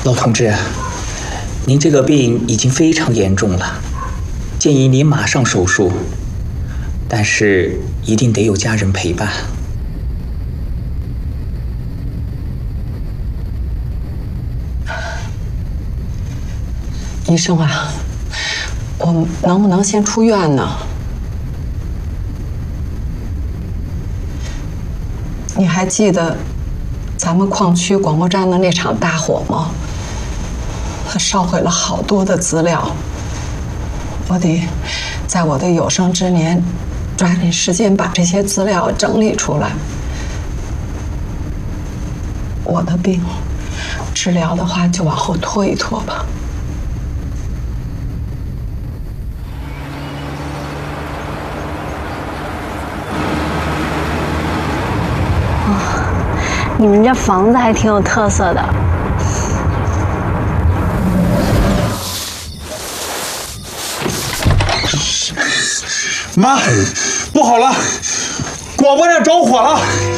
老同志，您这个病已经非常严重了，建议您马上手术，但是一定得有家人陪伴。 医生啊，我能不能先出院呢？你还记得咱们矿区广播站的那场大火吗？它烧毁了好多的资料，我得在我的有生之年抓紧时间把这些资料整理出来。我的病治疗的话，就往后拖一拖吧。 你们这房子还挺有特色的。 妈，不好了，广播站着火了！